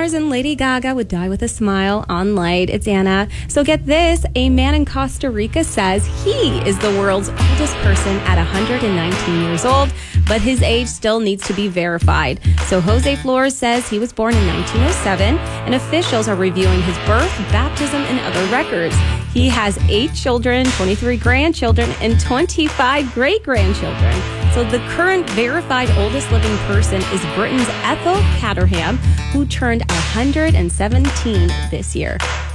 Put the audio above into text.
Flores and Lady Gaga would die with a smile on light. It's Anna. So get this. A man in Costa Rica says he is the world's oldest person at 119 years old, but his age still needs to be verified. So Jose Flores says he was born in 1907, and officials are reviewing his birth, baptism, and other records. He has 8 children, 23 grandchildren, and 25 great-grandchildren. So the current verified oldest living person is Britain's Ethel Caterham, who turned 117 this year.